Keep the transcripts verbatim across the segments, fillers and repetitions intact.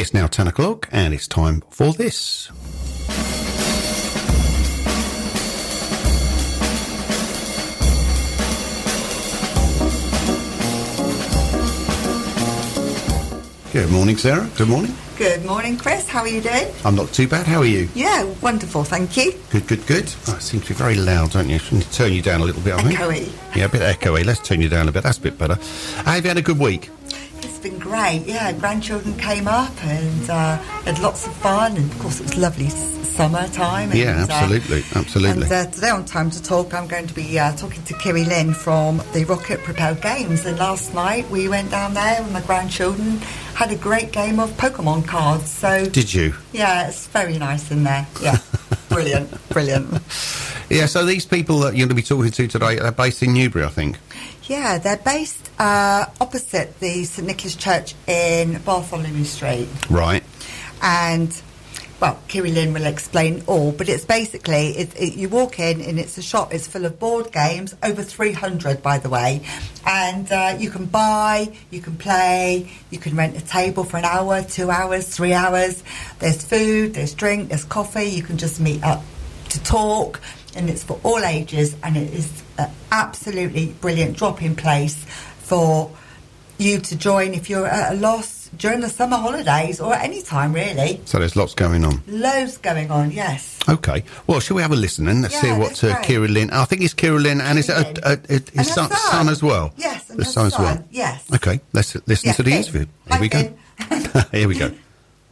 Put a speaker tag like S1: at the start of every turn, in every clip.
S1: It's now ten o'clock and it's time for this. Good morning, Sarah. Good morning.
S2: Good morning, Chris. How are you doing?
S1: I'm not too bad. How are you?
S2: Yeah, wonderful, thank you.
S1: Good, good, good. Oh, it seems to be very loud, don't you? Shouldn't it turn you down a little bit, I think?
S2: Echoey.
S1: Yeah, a bit echoey. Let's turn you down a bit. That's a bit better. Have you had a good week?
S2: It's been great, yeah. Grandchildren came up and uh, had lots of fun. And, of course, it was lovely s- summertime. And,
S1: yeah, absolutely,
S2: uh,
S1: absolutely.
S2: And uh, today on Time to Talk, I'm going to be uh, talking to Kiri Lynn from the Rocket Propelled Games. And last night we went down there with my grandchildren, had a great game of Pokemon cards. So
S1: Did you?
S2: Yeah, it's very nice in there. Yeah, brilliant, brilliant.
S1: Yeah, so these people that you're going to be talking to today are based in Newbury, I think.
S2: Yeah, they're based uh, opposite the St Nicholas Church in Bartholomew Street.
S1: Right.
S2: And, well, Kiri Lynn will explain all, but it's basically, it, it, you walk in and it's a shop, it's full of board games, over three hundred, by the way, and uh, you can buy, you can play, you can rent a table for an hour, two hours, three hours. There's food, there's drink, there's coffee, you can just meet up to talk, and it's for all ages, and it is an absolutely brilliant drop-in place for you to join if you're at a loss during the summer holidays or at any time, really.
S1: So there's lots going on.
S2: Loads going on, yes.
S1: Okay. Well, shall we have a listen then? Let's
S2: Yeah,
S1: see what
S2: that's
S1: uh,
S2: great.
S1: Kiri Lynn... I think it's Kiri Lynn, and is it a, a, a, his
S2: And her
S1: son,
S2: son.
S1: son as well?
S2: Yes, and
S1: the
S2: her
S1: son as well.
S2: son, yes.
S1: Okay, let's listen
S2: Yeah,
S1: to the
S2: Finn.
S1: interview. Here
S2: Hi,
S1: we go.
S2: Finn.
S1: Here we go.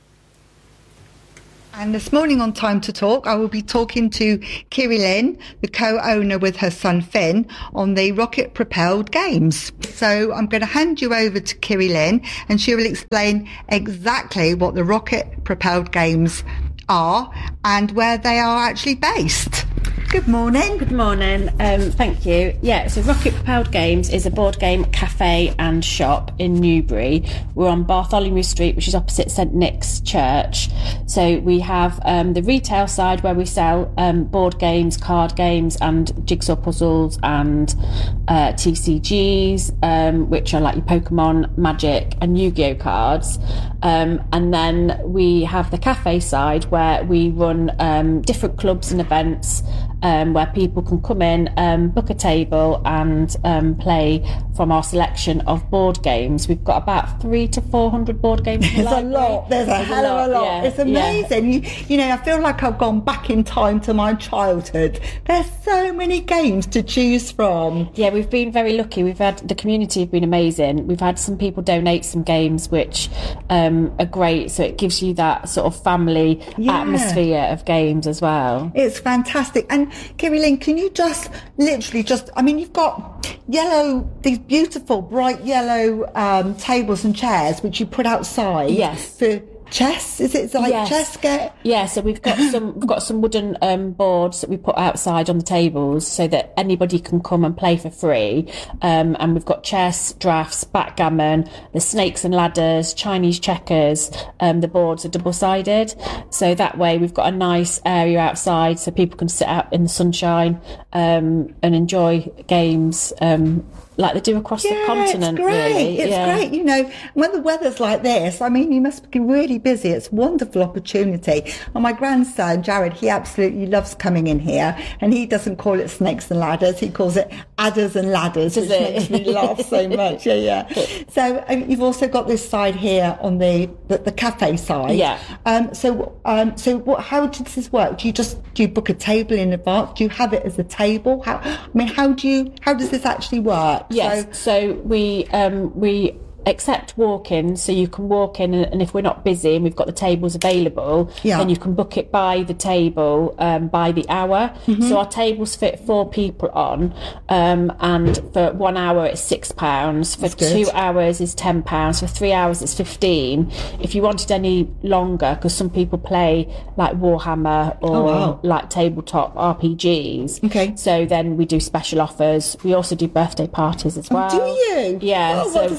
S2: And this morning on Time to Talk, I will be talking to Kiri Lynn, the co-owner with her son Finn, on the Rocket Propelled Games. So I'm going to hand you over to Kiri Lynn, and she will explain exactly what the Rocket Propelled Games are and where they are actually based. Good morning.
S3: Good morning. Um, thank you. Yeah, so Rocket Propelled Games is a board game cafe and shop in Newbury. We're on Bartholomew Street, which is opposite St Nick's Church. So we have um, the retail side where we sell um, board games, card games and jigsaw puzzles and uh, T C Gs, um, which are like your Pokemon, Magic and Yu-Gi-Oh cards. Um, and then we have the cafe side where we run um, different clubs and events Um, where people can come in, um, book a table and um, play from our selection of board games. We've got about three to four hundred board games in the
S2: There's a
S3: library.
S2: lot. There's a
S3: There's
S2: hell of a lot.
S3: yeah,
S2: It's amazing. You, you know, I feel like I've gone back in time to my childhood. There's so many games to choose from.
S3: Yeah, we've been very lucky. We've had the community have been amazing. We've had some people donate some games which um, are great. So it gives you that sort of family
S2: Yeah.
S3: atmosphere of games as well.
S2: It's fantastic. And Kiri Lynn, can you just literally just, I mean, you've got yellow, these beautiful bright yellow um, tables and chairs which you put outside.
S3: Yes.
S2: For chess, is it it's like
S3: Yes.
S2: chess get?
S3: Yeah, so we've got some we've got some wooden um, boards that we put outside on the tables so that anybody can come and play for free. Um, and we've got chess, drafts, backgammon, the snakes and ladders, Chinese checkers. Um, the boards are double sided, so that way we've got a nice area outside so people can sit out in the sunshine um, and enjoy games. Um, like they do across the continent,
S2: it's great.
S3: really.
S2: It's
S3: yeah.
S2: great. You know, when the weather's like this, I mean, you must be really busy. It's a wonderful opportunity. And my grandson, Jared, he absolutely loves coming in here. And he doesn't call it snakes and ladders. He calls it adders and ladders, which
S3: it?
S2: makes me laugh so much. Yeah, yeah. So um, you've also got this side here on the, the, the cafe side.
S3: Yeah.
S2: Um, so, um, so what, how does this work? Do you just, do you book a table in advance? Do you have it as a table? How, I mean, how do you, how does this actually work?
S3: Yes, so, so we um, we accept walk-ins, so you can walk in, and, and if we're not busy and we've got the tables available,
S2: Yeah.
S3: then you can book it by the table, um, by the hour.
S2: Mm-hmm.
S3: So our tables fit four people on, um, and for one hour it's six pounds. For
S2: That's good.
S3: two hours is ten pounds. For three hours it's fifteen. If you wanted any longer, because some people play like Warhammer or
S2: Oh, wow.
S3: like tabletop R P Gs.
S2: Okay.
S3: So then we do special offers. We also do birthday parties as well.
S2: Do you?
S3: Yeah.
S2: Oh,
S3: so
S2: what does that entail?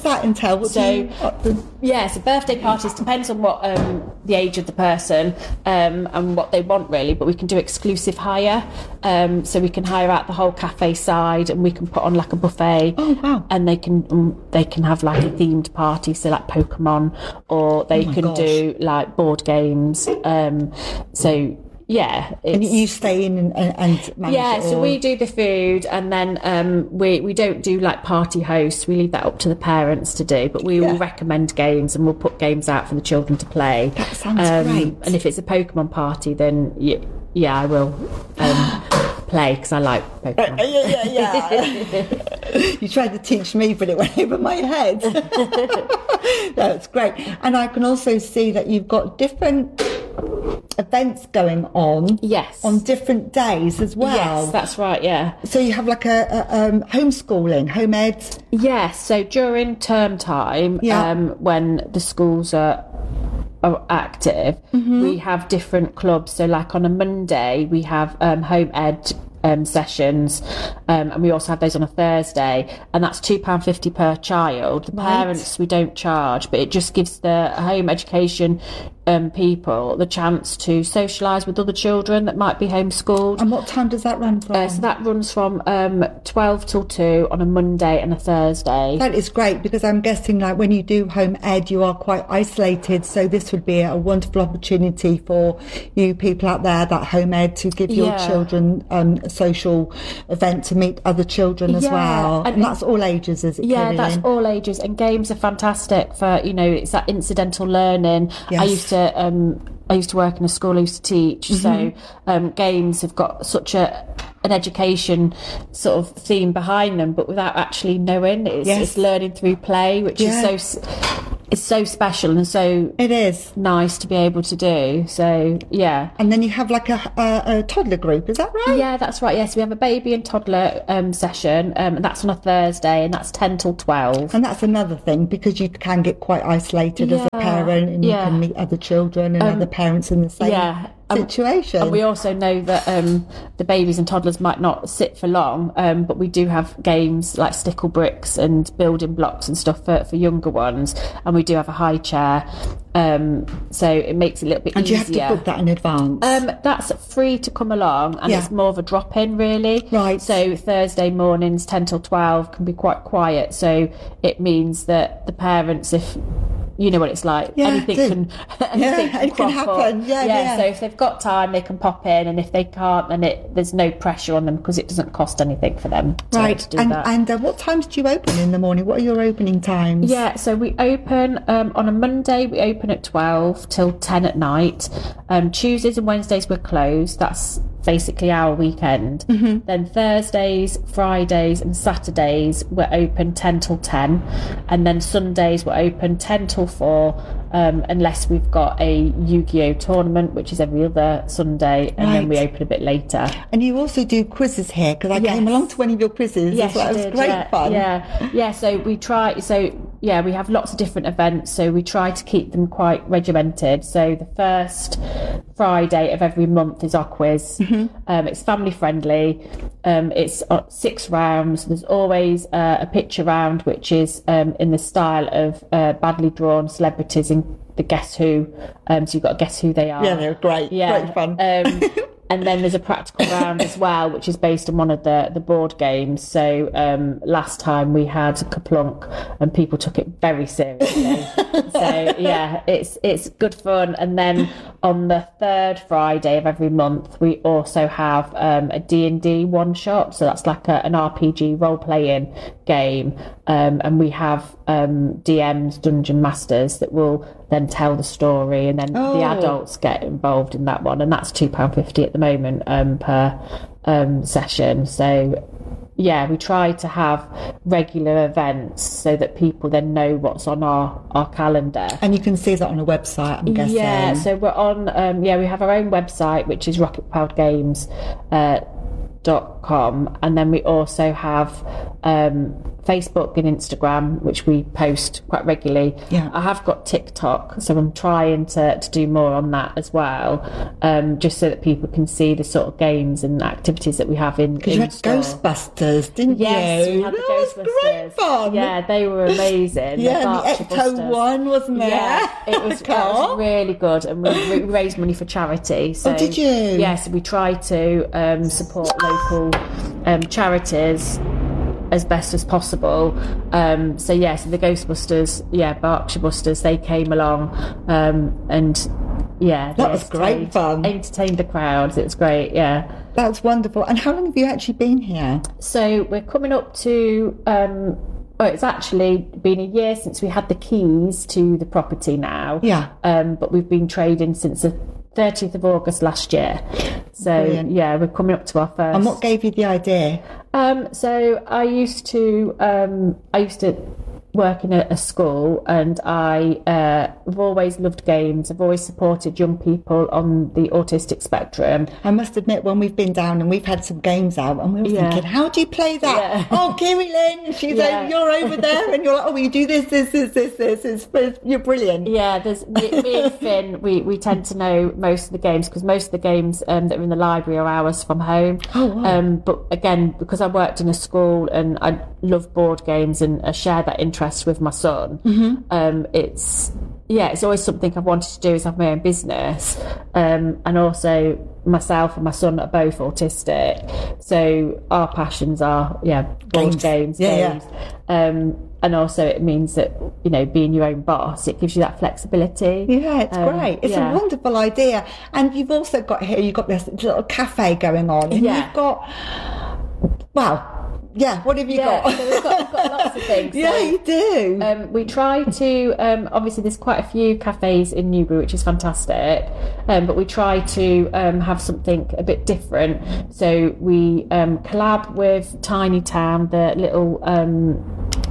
S2: Chantal, what
S3: So,
S2: do you, what the,
S3: yeah, so birthday parties depends on what um, the age of the person um, and what they want really, but we can do exclusive hire. Um, so we can hire out the whole cafe side, and we can put on like a buffet.
S2: Oh, wow.
S3: And they can um, they can have like a themed party, so like Pokemon, or they
S2: Oh my
S3: can
S2: gosh.
S3: do like board games. Um, so yeah,
S2: and
S3: it's,
S2: you stay in and, and, and manage
S3: yeah,
S2: it
S3: so
S2: all?
S3: we do the food, and then um, we we don't do like party hosts. We leave that up to the parents to do, but we
S2: Yeah.
S3: will recommend games, and we'll put games out for the children to play.
S2: That sounds great.
S3: And if it's a Pokemon party, then y- yeah, I will um, play because I like Pokemon.
S2: yeah, yeah, yeah. You tried to teach me, but it went over my head. That's great. And I can also see that you've got different events going on.
S3: Yes.
S2: On different days as well.
S3: Yes, that's right. Yeah.
S2: So you have like a, a um, homeschooling, home ed.
S3: Yes. So during term time,
S2: Yeah.
S3: um, when the schools are are active,
S2: Mm-hmm.
S3: we have different clubs. So like on a Monday, we have um, home ed um, sessions, um, and we also have those on a Thursday, and that's two pounds fifty per child. The
S2: Right.
S3: parents we don't charge, but it just gives the home education um, people the chance to socialise with other children that might be homeschooled.
S2: And what time does that run from?
S3: Uh, so that runs from um, twelve till two on a Monday and a Thursday.
S2: That is great, because I'm guessing like when you do home ed, you are quite isolated. So this would be a wonderful opportunity for you people out there that home ed to give your
S3: Yeah.
S2: children um, a social event to meet other children as
S3: Yeah,
S2: well.
S3: and-
S2: And, that's all ages, is it?
S3: Yeah, that's
S2: Caroline?
S3: all ages, and games are fantastic for, you know, it's that incidental learning.
S2: Yes.
S3: I used to um I used to work in a school I used to teach,
S2: Mm-hmm.
S3: so um games have got such a an education sort of theme behind them, but without actually knowing. It's,
S2: Yes.
S3: it's learning through play, which
S2: Yeah.
S3: is so s- it's so special and so
S2: It is.
S3: nice to be able to do. So yeah.
S2: And then you have like a, a, a toddler group, is that right?
S3: Yeah, that's right. Yes, we have a baby and toddler um, session, um, and that's on a Thursday, and that's ten till twelve.
S2: And that's another thing, because you can get quite isolated as a
S3: Yeah,
S2: parent, and
S3: yeah.
S2: you can meet other children and other parents in the same
S3: yeah, um,
S2: situation.
S3: And we also know that um, the babies and toddlers might not sit for long, um, but we do have games like stickle bricks and building blocks and stuff for, for younger ones, and we do have a high chair, um, so it makes it a little bit
S2: and you
S3: easier.
S2: have to book that in advance.
S3: Um, that's free to come along, and
S2: Yeah.
S3: it's more of a drop-in, really.
S2: Right.
S3: So Thursday mornings, ten till twelve, can be quite quiet. So it means that the parents, if you know what it's like,
S2: Yeah,
S3: anything
S2: do.
S3: can anything
S2: Yeah, it can
S3: crop up.
S2: happen. Yeah, yeah.
S3: So if they've got time, they can pop in, and if they can't, then it there's no pressure on them, because it doesn't cost anything for them to,
S2: Right,
S3: to do
S2: and
S3: that.
S2: and uh, what times do you open in the morning? What are your opening times?
S3: Yeah, so we open um, on a Monday. We open at twelve till ten at night. Um, Tuesdays and Wednesdays we're closed. That's basically our weekend.
S2: Mm-hmm.
S3: Then Thursdays, Fridays, and Saturdays we're open ten till ten, and then Sundays we're open ten till four. Um, unless we've got a Yu-Gi-Oh tournament, which is every other Sunday, and then we
S2: Right.
S3: open a bit later.
S2: And you also do quizzes here, because I
S3: Yes.
S2: came along to one of your quizzes.
S3: Yes,
S2: Well,
S3: you
S2: it was
S3: did,
S2: great
S3: yeah,
S2: fun.
S3: Yeah, yeah. So we try. So yeah, we have lots of different events. So we try to keep them quite regimented. So the first Friday of every month is our quiz.
S2: Mm-hmm.
S3: Um, it's family friendly. Um, it's uh, six rounds. There's always uh, a picture round, which is um, in the style of uh, badly drawn celebrities in the Guess Who. Um, so you've got to guess who they are.
S2: Yeah, they're great.
S3: Yeah.
S2: Great fun.
S3: Um, and then there's a practical round as well, which is based on one of the, the board games. So um, last time we had Kaplunk, and people took it very seriously. So yeah, it's it's good fun. And then on the third Friday of every month, we also have um, a D and D one shot. So that's like a, an R P G role playing game, um, and we have um, D Ms, dungeon masters, that will then tell the story, and then
S2: Oh.
S3: the adults get involved in that one, and that's two pound fifty at the moment um, per um, session. So yeah, we try to have regular events so that people then know what's on our, our calendar.
S2: And you can see that on a website, I'm guessing.
S3: Yeah, so we're on, um, yeah, we have our own website, which is rocket powered games uh, dot com, and then we also have um, Facebook and Instagram, which we post quite regularly.
S2: Yeah.
S3: I have got TikTok, so I'm trying to, to do more on that as well, um, just so that people can see the sort of games and activities that we have in,
S2: Because
S3: in
S2: you had
S3: store.
S2: Ghostbusters, didn't
S3: Yes,
S2: you?
S3: we had the
S2: That was
S3: Ghostbusters.
S2: great fun.
S3: Yeah, they were amazing.
S2: Yeah,
S3: The
S2: and the
S3: Berkshire
S2: Ecto
S3: Busters.
S2: one, wasn't there?
S3: Yeah, it was, it was really good, and we, we raised money for charity. So,
S2: Oh, did you?
S3: Yes, we try to um, support local um, charities as best as possible. Um, so yeah, so the Ghostbusters, yeah, Berkshire Busters, they came along, um, and yeah,
S2: That
S3: they
S2: was great
S3: entertained-
S2: fun.
S3: Entertained the crowds. It was great. Yeah.
S2: That's wonderful. And how long have you actually been here?
S3: So we're coming up to. Um, Oh, it's actually been a year since we had the keys to the property now.
S2: Yeah.
S3: Um, but we've been trading since the thirtieth of August last year. So,
S2: Brilliant.
S3: yeah, we're coming up to our first.
S2: And what gave you the idea?
S3: Um, so I used to, um, I used to work in a, a school, and I, uh, have always loved games. I've always supported young people on the autistic spectrum.
S2: I must admit, when we've been down and we've had some games out, and we were
S3: Yeah.
S2: thinking, how do you play that?
S3: Yeah.
S2: Oh, Kiri Lynn, she's
S3: Yeah.
S2: over, you're over there, and you're like, oh, you do this, this, this, this, this. It's, it's, you're brilliant.
S3: Yeah, there's me, me and Finn. We, we tend to know most of the games, because most of the games um, that are in the library are ours from home.
S2: Oh, wow.
S3: Um, but again, because I worked in a school and I love board games and I share that interest with my son.
S2: Mm-hmm.
S3: Um, it's yeah, it's always something I've wanted to do, is have my own business, um, and also myself and my son are both autistic, so our passions are yeah board
S2: Games.
S3: games,
S2: Yeah,
S3: games. Um, and also it means that, you know, being your own boss, it gives you that flexibility.
S2: Yeah, it's
S3: Um,
S2: great. It's
S3: yeah.
S2: a wonderful idea. And you've also got here, you've got this little cafe going on. And
S3: Yeah.
S2: you've got, wow. Yeah, what have you
S3: Yeah,
S2: got?
S3: so we've got, we've got lots of things.
S2: Yeah,
S3: So,
S2: you do.
S3: Um, we try to, um, obviously there's quite a few cafes in Newbury, which is fantastic, um, but we try to um, have something a bit different. So we um, collab with Tiny Town, the little um,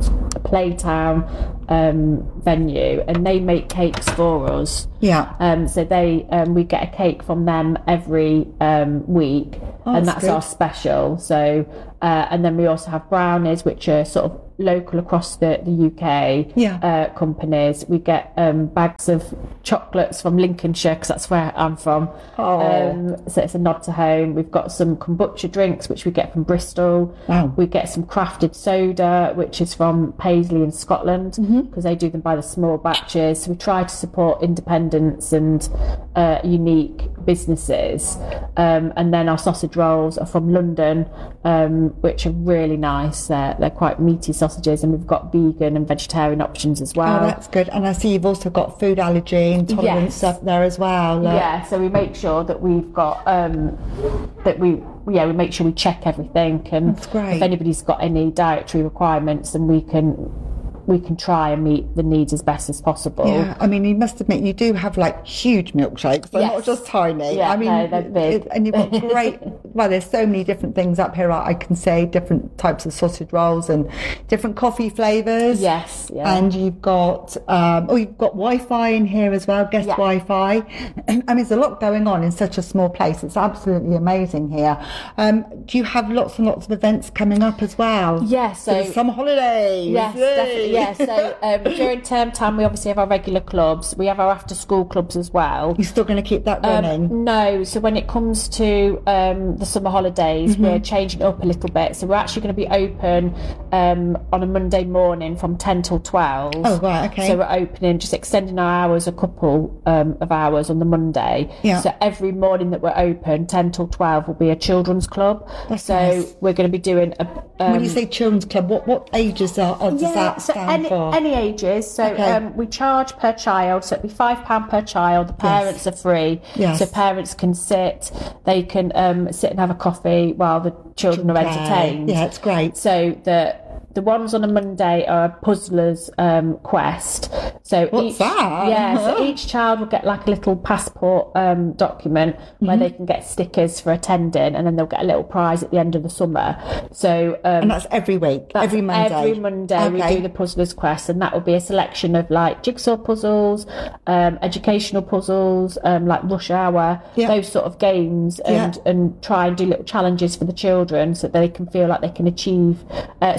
S3: playtown um, venue, and they make cakes for us.
S2: Yeah.
S3: Um, so they, um, we get a cake from them every um, week,
S2: Oh,
S3: and
S2: that's
S3: that's our
S2: good.
S3: special. So, uh, and then we also have brownies, which are sort of local across the, the U K.
S2: Yeah.
S3: Uh, companies. We get um, bags of chocolates from Lincolnshire, because that's where I'm from.
S2: Oh.
S3: Um, so it's a nod to home. We've got some kombucha drinks, which we get from Bristol.
S2: Wow.
S3: We get some crafted soda, which is from Paisley in Scotland, because
S2: Mm-hmm.
S3: they do them by the small batches. So we try to support independence and uh, unique businesses. Um, and then our sausage rolls are from London, um, which are really nice. They're, they're quite meaty sausages, and we've got vegan and vegetarian options as well.
S2: Oh, that's good. And I see you've also got food allergy and tolerance
S3: Yes.
S2: stuff there as well. Look.
S3: Yeah, so we make sure that we've got um, that we yeah we make sure we check everything, and
S2: That's great.
S3: if anybody's got any dietary requirements, then we can we can try and meet the needs as best as possible.
S2: Yeah, I mean, you must admit, you do have like huge milkshakes. They're
S3: Yes.
S2: not just tiny.
S3: Yeah,
S2: I mean,
S3: no, they're big.
S2: it- and you've got great. Well, there's so many different things up here. I can say different types of sausage rolls and different coffee flavors.
S3: Yes, yeah.
S2: And you've got um, oh, you've got Wi-Fi in here as well, guest
S3: Yeah.
S2: Wi-Fi. I mean, there's a lot going on in such a small place. It's absolutely amazing here. Um, do you have lots and lots of events coming up as well?
S3: Yeah, so-
S2: For some holidays.
S3: Yes,
S2: Yay.
S3: definitely. Yeah. So um, during term time, we obviously have our regular clubs. We have our after-school clubs as well.
S2: You're still going to keep that running?
S3: Um, no, so when it comes to um, the summer holidays,
S2: Mm-hmm.
S3: we're changing it up a little bit. So we're actually going to be open um, on a Monday morning from ten till twelve.
S2: Oh, right, okay.
S3: So we're opening, just extending our hours a couple um, of hours on the Monday.
S2: Yeah.
S3: So every morning that we're open, ten till twelve, will be a children's club.
S2: That's
S3: so
S2: nice.
S3: we're going to be doing a. Um,
S2: When you say children's club, what, what ages are, are does that
S3: so
S2: stand
S3: any,
S2: for?
S3: any ages. So
S2: Okay.
S3: um, we charge per child, so it'd be five pound per child. The parents are free,
S2: Yes.
S3: so parents can sit. They can um, sit and have a coffee while the children are
S2: Play.
S3: entertained.
S2: Yeah, it's great.
S3: So the the ones on a Monday are a Puzzler's um, Quest. So
S2: What's
S3: each,
S2: that?
S3: Yeah, so each child will get like a little passport um, document where
S2: Mm-hmm.
S3: they can get stickers for attending, and then they'll get a little prize at the end of the summer. So um,
S2: And that's every week,
S3: that's
S2: every Monday.
S3: Every Monday we
S2: Okay.
S3: do the Puzzler's Quest, and that will be a selection of like jigsaw puzzles, um, educational puzzles, um, like Rush Hour,
S2: Yeah.
S3: those sort of games, and,
S2: Yeah.
S3: and try and do little challenges for the children so that they can feel like they can achieve uh, something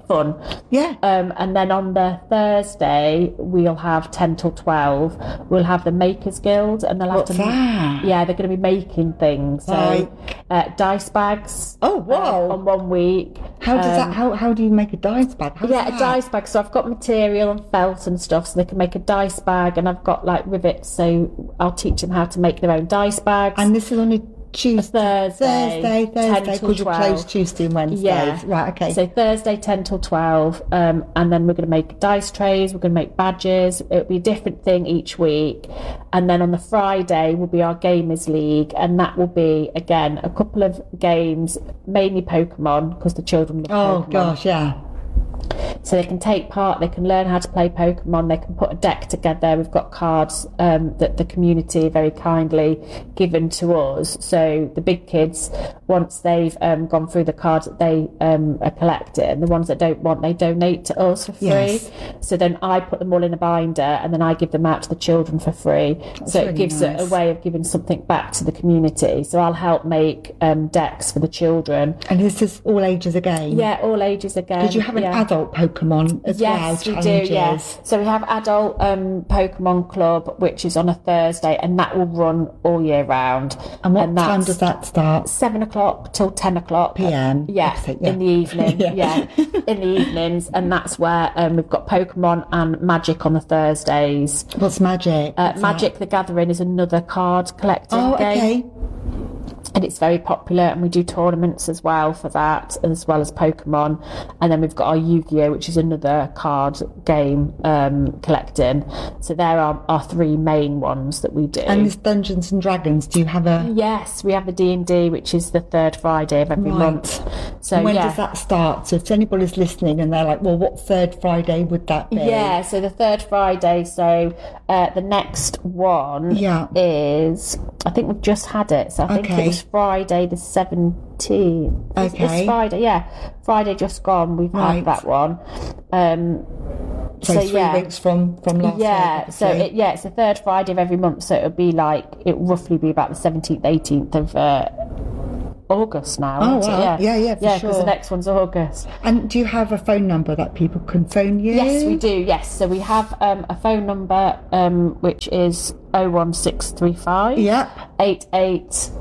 S3: fun.
S2: Yeah.
S3: Um, and then on the Thursday, we'll have ten till twelve. We'll have the Makers Guild, and they'll have
S2: What's
S3: to.
S2: that?
S3: Yeah, they're going to be making things. So,
S2: Right.
S3: uh, dice bags.
S2: Oh, wow.
S3: uh, on one week.
S2: How does
S3: Um,
S2: that? How how do you make a dice bag? How's
S3: Yeah,
S2: that?
S3: a dice bag. So I've got material and felt and stuff, so they can make a dice bag, and I've got like rivets, so I'll teach them how to make their own dice bags.
S2: And this is on a Tuesday,
S3: Thursday,
S2: Thursday,
S3: ten
S2: Thursday,
S3: till
S2: because you're
S3: twelve.
S2: closed Tuesday and Wednesdays.
S3: Yeah.
S2: Right. Okay.
S3: So Thursday ten till twelve, um, and then we're going to make dice trays. We're going to make badges. It'll be a different thing each week, and then on the Friday will be our Gamers League, and that will be again a couple of games, mainly Pokemon, because the children love
S2: oh
S3: Pokemon.
S2: gosh, yeah.
S3: So they can take part, they can learn how to play Pokemon, they can put a deck together. We've got cards um, that the community very kindly given to us. So the big kids, once they've um, gone through the cards that they um, are collecting, and the ones that don't want, they donate to us for free.
S2: Yes.
S3: So then I put them all in a binder, and then I give them out to the children for free.
S2: That's
S3: so
S2: really
S3: it gives
S2: nice.
S3: a, a way of giving something back to the community. So I'll help make um, decks for the children.
S2: And this is all ages again.
S3: Yeah, all ages again.
S2: Did you have an
S3: yeah.
S2: adult Pokemon as
S3: Yes,
S2: well?
S3: we do, yes. So we have adult um, Pokemon Club, which is on a Thursday, and that will run all year round.
S2: And what
S3: that's
S2: time does that start?
S3: Seven o'clock till ten o'clock.
S2: P M.
S3: Yeah,
S2: Exit, yeah.
S3: in the evening.
S2: Yeah.
S3: yeah. in the evenings. And that's where um, we've got Pokemon and Magic on the Thursdays.
S2: What's Magic?
S3: Uh,
S2: What's
S3: Magic
S2: that?
S3: the Gathering is another card collecting
S2: Oh,
S3: game.
S2: okay.
S3: And it's very popular, and we do tournaments as well for that, as well as Pokemon. And then we've got our Yu-Gi-Oh, which is another card game um, collecting. So there are our three main ones that we do.
S2: And this Dungeons and Dragons, do you have a...
S3: Yes, we have the D and D, which is the third Friday of every
S2: Right.
S3: month. So
S2: when
S3: yeah.
S2: does that start? So if anybody's listening and they're like, well, what third Friday would that be?
S3: Yeah, so the third Friday. So uh, the next one
S2: Yeah.
S3: is, I think we've just had it. So I think
S2: Okay.
S3: it was Friday the seventeenth. It's-
S2: Okay.
S3: It's Friday, yeah. Friday just gone. We've
S2: Right.
S3: had that one. Um,
S2: So,
S3: so
S2: three
S3: yeah.
S2: weeks from, from last
S3: Yeah,
S2: week.
S3: so
S2: obviously.
S3: it, yeah, it's the third Friday of every month. So it'll be like, it'll roughly be about the seventeenth, eighteenth of uh, August now.
S2: Oh,
S3: isn't it?
S2: wow.
S3: Yeah,
S2: Yeah, yeah, for
S3: Yeah, because
S2: sure.
S3: the next one's August.
S2: And do you have a phone number that people can phone you?
S3: Yes, we do. Yes, so we have um, a phone number um, which is oh one six three five
S2: Yep.
S3: eight eight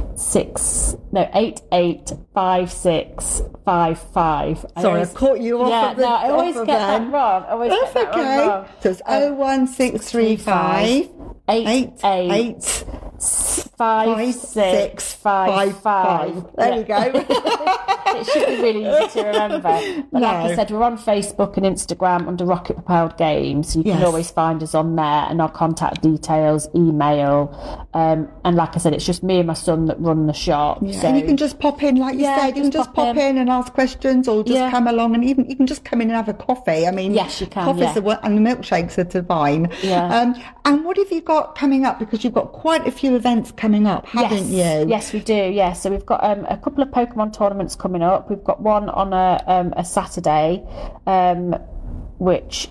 S3: six no eight eight five six five five.
S2: Sorry, I caught you off
S3: Yeah,
S2: at the-
S3: no, I always
S2: off of
S3: get
S2: then.
S3: that wrong. I always
S2: That's
S3: get that
S2: okay.
S3: one wrong.
S2: So it's oh one six three five
S3: eight eight
S2: eight
S3: five six five five.
S2: There we go.
S3: It should be really easy to remember. But like I
S2: No.
S3: said, we're on Facebook and Instagram under Rocket Propelled Games. You can
S2: Yes.
S3: always find us on there, and our contact details, email. Um, and like I said, it's just me and my son that run the shop.
S2: Yeah,
S3: So
S2: and you can just pop in, like you
S3: Yeah,
S2: said, you can
S3: just
S2: just
S3: pop
S2: pop
S3: in.
S2: in and ask questions, or just
S3: Yeah.
S2: come along, and even you can just come in and have a coffee. I mean,
S3: Yes, you can,
S2: Coffees
S3: yeah.
S2: are, wo- and the milkshakes are divine.
S3: Yeah.
S2: Um, and what have you got coming up? Because you've got quite a few events coming up, haven't
S3: yes.
S2: you?
S3: Yes, we do. Yes, so we've got um, a couple of Pokemon tournaments coming up. We've got one on a um, a Saturday, um, which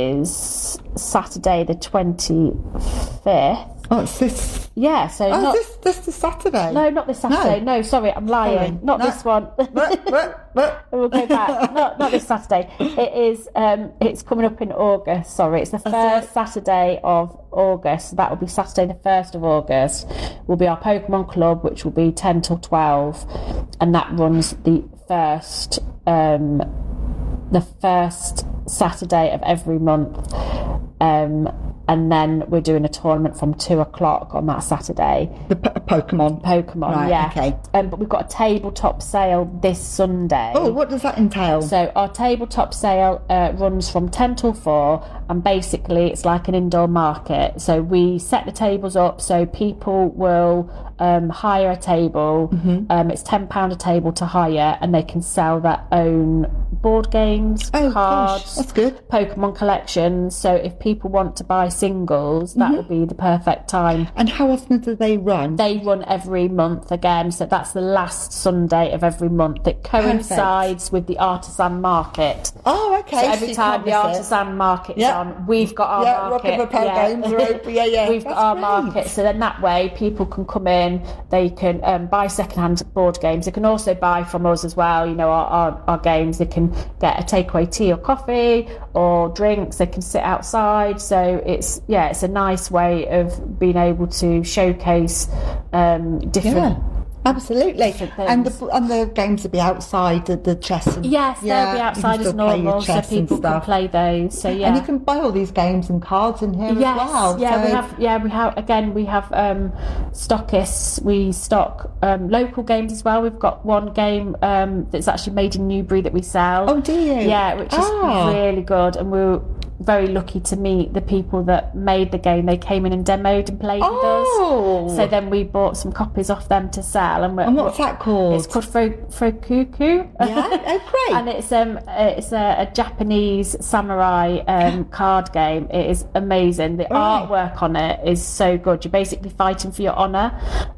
S3: is Saturday the twenty fifth.
S2: Oh, it's this.
S3: Yeah, so
S2: Oh,
S3: not
S2: this this is Saturday.
S3: no, not this Saturday. No, sorry, I'm lying.
S2: Sorry.
S3: Not
S2: No.
S3: this one.
S2: But, but, but.
S3: We'll go back. Not not this Saturday. It is. Um, it's coming up in August. Sorry, it's the first Saturday of August. That will be Saturday the first of August. Will be our Pokemon Club, which will be ten till twelve, and that runs the first um, the first Saturday of every month. Um, and then we're doing a tournament from two o'clock on that Saturday.
S2: The p- Pokemon.
S3: Pokemon,
S2: Right,
S3: yeah.
S2: okay.
S3: Um, but we've got a tabletop sale this Sunday.
S2: Oh, what does that entail?
S3: So our tabletop sale uh, runs from ten till four, and basically it's like an indoor market. So we set the tables up so people will um, hire a table.
S2: Mm-hmm.
S3: Um, it's ten pounds a table to hire, and they can sell their own board games,
S2: Oh,
S3: cards,
S2: gosh, that's good.
S3: Pokemon collections. So if people want to buy singles, that
S2: Mm-hmm.
S3: would be the perfect time.
S2: And how often do they run?
S3: They run every month again, so that's the last Sunday of every month. It coincides with the artisan market.
S2: Oh, okay.
S3: So
S2: so
S3: every
S2: you
S3: time
S2: can't
S3: the
S2: miss it.
S3: artisan market's
S2: Yeah.
S3: on, we've got our
S2: Yeah,
S3: market.
S2: Rocket Propelled Games are open. Yeah, yeah.
S3: We've
S2: That's
S3: got our
S2: great.
S3: market, so then that way people can come in, they can um, buy second-hand board games. They can also buy from us as well, you know, our, our, our games. They can can get a takeaway tea or coffee or drinks. They can sit outside. So it's yeah, it's a nice way of being able to showcase um, different.
S2: Yeah. Absolutely,
S3: different
S2: and
S3: things.
S2: the and the games will be outside the, the chess. And,
S3: Yes,
S2: yeah,
S3: they'll be
S2: you can
S3: outside as
S2: still play your
S3: normal, so
S2: chess and
S3: people can
S2: stuff.
S3: play those. So yeah,
S2: And you can buy all these games and cards in here
S3: yes,
S2: as well.
S3: yeah,
S2: so.
S3: we have. Yeah, we have. Again, we have um, stockists. We stock um, local games as well. We've got one game um, that's actually made in Newbury that we sell.
S2: Oh, do you?
S3: Yeah, which is
S2: Ah.
S3: really good, and we're very lucky to meet the people that made the game. They came in and demoed and played
S2: Oh.
S3: with us. So then we bought some copies off them to sell. And, we're,
S2: And what's that called?
S3: It's called Fro- Frokuku.
S2: Yeah? Oh, great.
S3: And it's um it's a, a Japanese samurai um, card game. It is amazing. The
S2: Right.
S3: artwork on it is so good. You're basically fighting for your honour,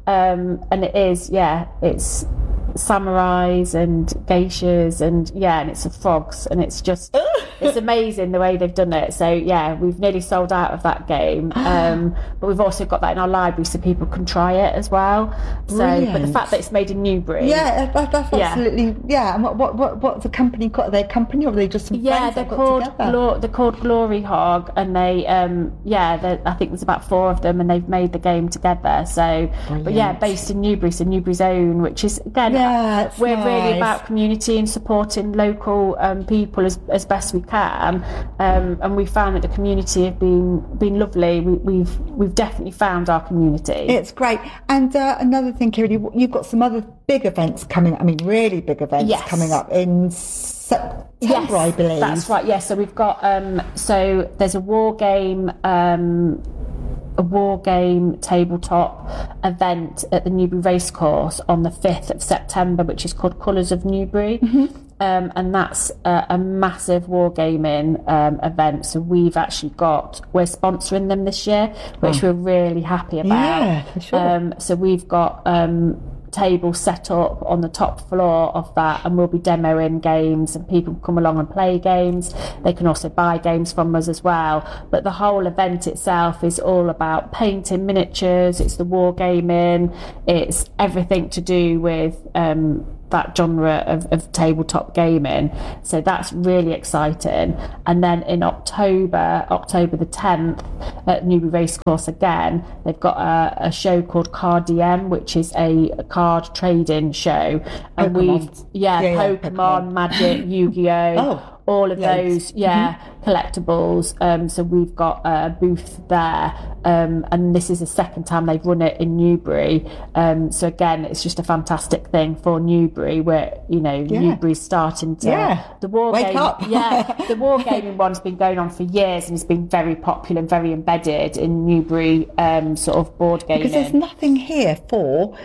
S3: um, and it is yeah. It's samurais and geishas and yeah, and it's a frogs, and it's just it's amazing the way they've done it. So yeah, we've nearly sold out of that game, um, but we've also got that in our library so people can try it as well. So, but the
S2: Brilliant.
S3: fact that it's made in Newbury,
S2: Yeah, that, that's
S3: Yeah.
S2: absolutely yeah. And what what what what's the company called? Are they a company or are they just some
S3: yeah,
S2: friends
S3: they're
S2: that got
S3: called
S2: together?
S3: Glo- they're called Glory Hog, and they um yeah, they're- I think there's about four of them, and they've made the game together. So, but yeah,
S2: Brilliant.
S3: based in Newbury, so Newbury's own, which is again,
S2: Yeah, it's
S3: we're really
S2: nice.
S3: about community and supporting local um, people as as best we can, um, and we found that the community have been been lovely. We, we've we've definitely found our community.
S2: It's great. And uh, another thing, Kieran, you, you've got some other big events coming. I mean, really big events
S3: Yes.
S2: coming up in September,
S3: Yes,
S2: I believe.
S3: that's right. Yes, so we've got um, so there's a war game. Um, a war game tabletop event at the Newbury Racecourse on the fifth of September, which is called Colours of Newbury.
S2: Mm-hmm.
S3: Um, and that's a, a massive wargaming um, event. So we've actually got, we're sponsoring them this year, which we're really happy about.
S2: Yeah, for sure.
S3: Um, so we've got um, tables set up on the top floor of that, and we'll be demoing games, and people can come along and play games. They can also buy games from us as well. But the whole event itself is all about painting miniatures. It's the wargaming. It's everything to do with um, that genre of, of tabletop gaming. So that's really exciting. And then in October, October the tenth, at Newbury Racecourse again, they've got a, a show called Card D M, which is a card trading show. And
S2: Pokemon.
S3: we've, yeah,
S2: Yeah, yeah,
S3: Pokemon,
S2: Pokemon.
S3: Magic, Yu-Gi-Oh!
S2: Oh,
S3: all of
S2: loads.
S3: those, yeah, collectibles. Um, so we've got a booth there, um, and this is the second time they've run it in Newbury. Um, so again, it's just a fantastic thing for Newbury, where you know
S2: Yeah.
S3: Newbury's starting to
S2: Yeah.
S3: the war
S2: Wake
S3: game.
S2: up.
S3: Yeah, the wargaming one's been going on for years, and it's been very popular and very embedded in Newbury um, sort of board gaming.
S2: Because there's nothing here for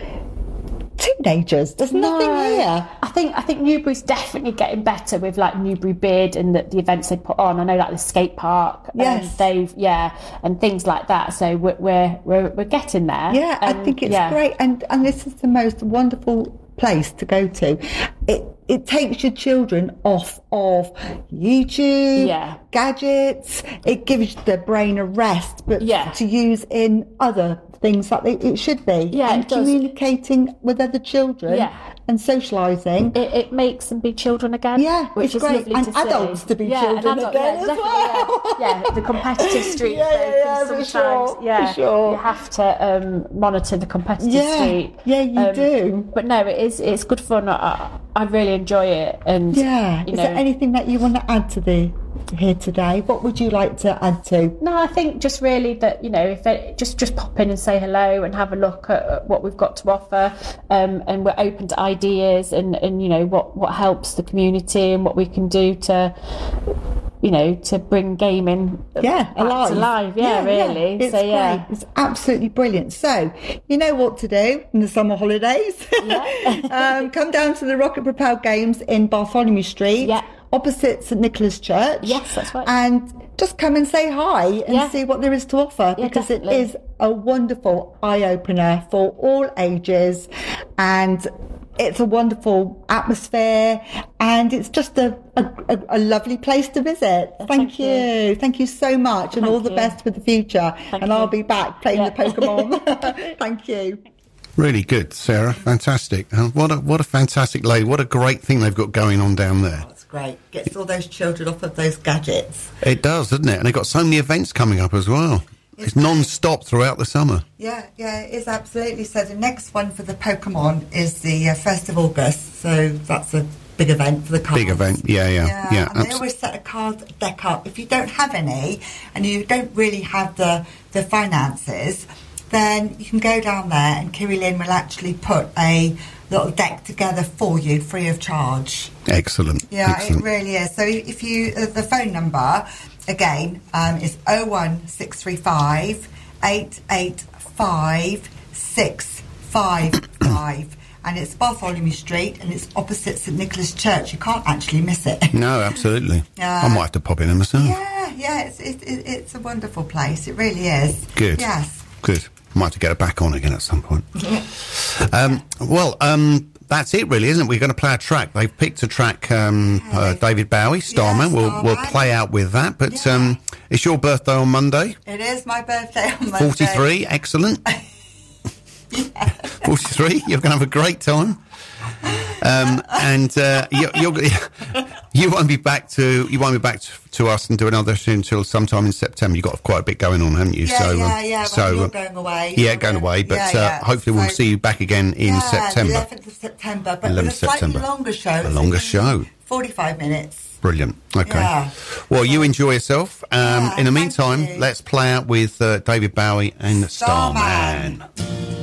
S2: teenagers. There's nothing
S3: No.
S2: here.
S3: I think I think Newbury's definitely getting better with like Newbury Bid and the, the events they put on. I know like the skate park.
S2: Yes.
S3: um, they've yeah, and things like that. So we're we're we're, we're getting there.
S2: Yeah, I
S3: And,
S2: think it's
S3: yeah.
S2: great, and and this is the most wonderful place to go to. It it takes your children off of YouTube,
S3: Yeah.
S2: gadgets. It gives their brain a rest, but
S3: Yeah.
S2: to use in other things that they, it should be.
S3: Yeah,
S2: and
S3: it does.
S2: communicating with other children
S3: Yeah.
S2: and socialising.
S3: It, it makes them be children again.
S2: Yeah,
S3: which
S2: it's
S3: is
S2: great.
S3: lovely
S2: And
S3: to see.
S2: adults to be
S3: yeah,
S2: children
S3: and adult-
S2: again
S3: yeah,
S2: as
S3: definitely,
S2: well.
S3: Yeah. yeah, the competitive streak.
S2: Yeah,
S3: they
S2: yeah,
S3: can
S2: yeah, for
S3: sometimes,
S2: sure, for
S3: yeah,
S2: sure.
S3: you have to um, monitor the competitive
S2: Yeah,
S3: streak.
S2: yeah, you
S3: Um,
S2: do.
S3: But no, it is. It's good fun. I, I really enjoy it. And
S2: Yeah.
S3: you
S2: Is
S3: know,
S2: there anything that you want to add to the here today? What would you like to add to?
S3: No, I think just really that, you know, if it, just just pop in and say hello and have a look at, at what we've got to offer, um, and we're open to ideas and, and you know what, what helps the community and what we can do to, you know, to bring gaming
S2: Yeah,
S3: back
S2: alive.
S3: to life. Yeah, really.
S2: It's
S3: so yeah,
S2: great. It's absolutely brilliant. So, you know what to do in the summer holidays. um, come down to the Rocket Propelled Games in Bartholomew Street,
S3: Yeah.
S2: opposite St Nicholas Church.
S3: Yes, that's right.
S2: And just come and say hi and
S3: Yeah.
S2: see what there is to offer,
S3: Yeah,
S2: because
S3: definitely.
S2: it is a wonderful eye-opener for all ages, and it's a wonderful atmosphere, and it's just a, a, a, a lovely place to visit. Thank,
S3: thank
S2: you.
S3: you.
S2: Thank you so much, and
S3: Thank
S2: all the
S3: you.
S2: best for the future.
S3: Thank
S2: and I'll
S3: you.
S2: be back playing
S3: Yeah.
S2: the Pokemon. Thank you.
S1: Really good, Sarah. Fantastic. Uh, what a what a fantastic lady. What a great thing they've got going on down there.
S2: Oh, it's great. Gets all those children off of those gadgets.
S1: It does, doesn't it? And they've got so many events coming up as well. It's, it's non-stop throughout the summer.
S2: Yeah, yeah, it is absolutely. So the next one for the Pokemon is the uh, first of August. So that's a big event for the cards.
S1: Big event, yeah, yeah,
S2: yeah.
S1: yeah.
S2: And they always set a card deck up. If you don't have any and you don't really have the, the finances, then you can go down there and Kiri Lynn will actually put a little deck together for you free of charge.
S1: Excellent.
S2: Yeah,
S1: Excellent.
S2: It really is. So if you, uh, the phone number again um, is oh one six three five, eight eight five, six five five. And it's Bartholomew Street and it's opposite St Nicholas Church. You can't actually miss it.
S1: No, absolutely.
S2: Yeah.
S1: I might have to pop in there myself.
S2: Yeah, yeah, it's, it, it, it's a wonderful place. It really is.
S1: Good.
S2: Yes.
S1: Good. Might have to get it back on again at some point. um, well, um, that's it really, isn't it? We're going to play a track. They've picked a track, um,
S2: Okay.
S1: uh, David Bowie, Starman.
S2: Yeah,
S1: we'll
S2: Starman.
S1: we'll play out with that. But
S2: Yeah.
S1: um, it's your birthday on Monday.
S2: It is my birthday on Monday.
S1: forty-three, excellent. forty-three, you're going to have a great time. Um, and uh, you, you're, you won't be back to you won't be back to, to us and do another show until sometime in September. You've got quite a bit going on, haven't you?
S2: Yeah,
S1: so,
S2: yeah,
S1: um,
S2: yeah. Well,
S1: so
S2: you're
S1: uh,
S2: going away.
S1: yeah,
S2: You're
S1: going away. But
S2: yeah,
S1: uh,
S2: yeah.
S1: hopefully we'll
S2: So-
S1: see you back again in
S2: yeah,
S1: September.
S2: the eleventh of September, but with a
S1: eleventh
S2: slightly
S1: September.
S2: longer show.
S1: A
S2: It's
S1: longer
S2: only
S1: show.
S2: forty-five minutes.
S1: Brilliant. Okay.
S2: Yeah.
S1: Well, you enjoy yourself. Um,
S2: Yeah,
S1: in the
S2: thank
S1: meantime,
S2: you.
S1: let's play out with uh, David Bowie and
S2: Starman.
S1: Starman.